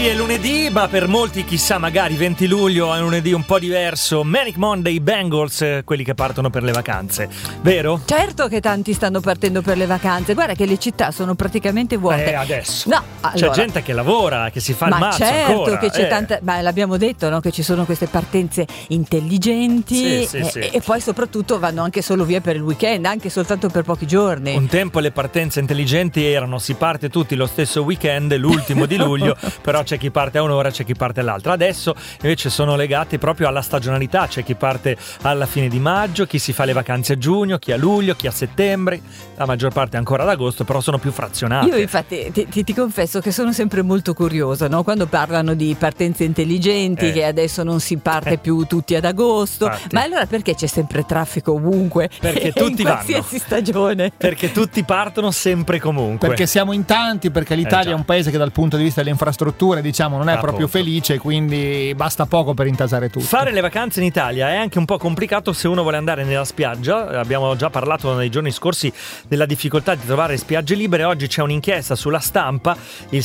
oggi è lunedì, ma per molti chissà magari 20 luglio è un lunedì un po' diverso. Manic Monday Bengals, quelli che partono per le vacanze, vero? Certo che tanti stanno partendo per le vacanze. Guarda che le città sono praticamente vuote. Adesso no, allora, c'è gente che lavora, che si fa il mazzo certo ancora. Che c'è tanta, ma l'abbiamo detto, no? Che ci sono queste partenze intelligenti sì. E poi soprattutto vanno anche solo via per il weekend, anche soltanto per pochi giorni. Un tempo le partenze intelligenti erano: si parte tutti lo stesso weekend, l'ultimo di luglio, però c'è chi parte a un'ora, c'è chi parte all'altra. Adesso invece sono legati proprio alla stagionalità, c'è chi parte alla fine di maggio, chi si fa le vacanze a giugno, chi a luglio, chi a settembre, la maggior parte ancora ad agosto, però sono più frazionate. Io infatti ti confesso che sono sempre molto curiosa, no? Quando parlano di partenze intelligenti, che adesso non si parte più tutti ad agosto. Infatti. Ma allora perché c'è sempre traffico ovunque? Perché tutti in qualsiasi stagione. Perché tutti partono sempre comunque. Perché siamo in tanti, perché l'Italia è un paese che dal punto di vista delle infrastrutture, diciamo, non è proprio felice, quindi basta poco per intasare tutto. Fare le vacanze in Italia è anche un po' complicato se uno vuole andare nella spiaggia. Abbiamo già parlato nei giorni scorsi della difficoltà di trovare spiagge libere. Oggi c'è un'inchiesta sulla Stampa: il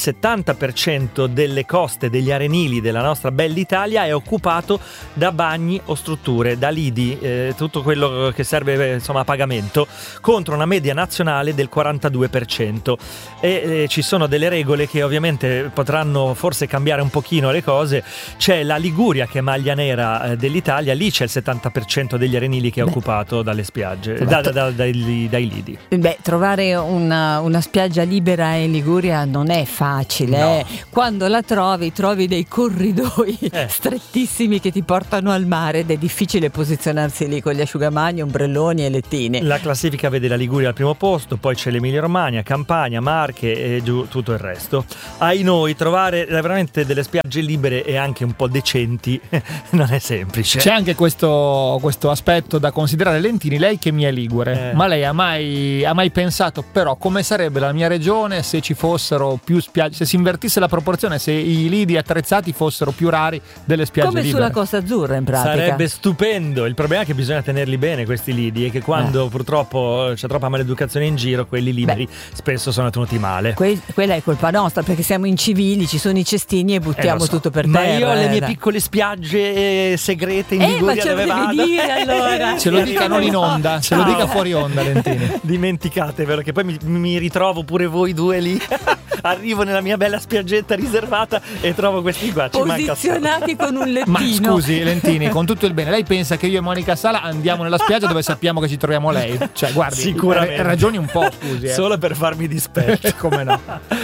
70% delle coste, degli arenili della nostra bella Italia è occupato da bagni o strutture, da lidi, tutto quello che serve insomma a pagamento, contro una media nazionale del 42%. E ci sono delle regole che ovviamente potranno forse cambiare un pochino le cose. C'è la Liguria, che è maglia nera dell'Italia, lì c'è il 70% degli arenili che è occupato dalle spiagge, dai lidi. Trovare una spiaggia libera in Liguria non è facile. No. Quando la trovi dei corridoi strettissimi che ti portano al mare ed è difficile posizionarsi lì con gli asciugamani, ombrelloni e lettini. La classifica vede la Liguria al primo posto, poi c'è l'Emilia Romagna, Campania, Marche e giù tutto il resto. Ai noi trovare veramente delle spiagge libere e anche un po' decenti non è semplice. C'è anche questo aspetto da considerare. Lentini, lei che mi è ligure, ma lei ha mai pensato però come sarebbe la mia regione se ci fossero più spiagge, se si invertisse la proporzione, se i lidi attrezzati fossero più rari delle spiagge come libere? Sulla Costa Azzurra in pratica. Sarebbe stupendo. Il problema è che bisogna tenerli bene questi lidi, e che quando purtroppo c'è troppa maleducazione in giro, quelli liberi spesso sono tenuti male. Quella è colpa nostra, perché siamo incivili, ci sono i cestini e buttiamo tutto per terra. Ma io ho le mie piccole spiagge segrete in Liguria, dove vado. Dire, allora. Ce lo dica non in onda, ce lo dica fuori onda, Lentini. Dimenticatevelo, che poi mi ritrovo pure voi due lì. Arrivo nella mia bella spiaggetta riservata e trovo questi qua posizionati con un lettino. Ma scusi Lentini, con tutto il bene, lei pensa che io e Monica Sala andiamo nella spiaggia dove sappiamo che ci troviamo lei? Cioè guardi, sicuramente ragioni un po', scusi. Solo per farmi dispetto. Come no.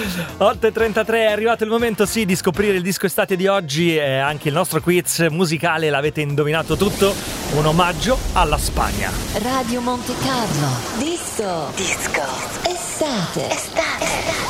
8.33, è arrivato il momento di scoprire il disco estate di oggi. È anche il nostro quiz musicale, l'avete indovinato tutto, un omaggio alla Spagna. Radio Monte Carlo, disco estate.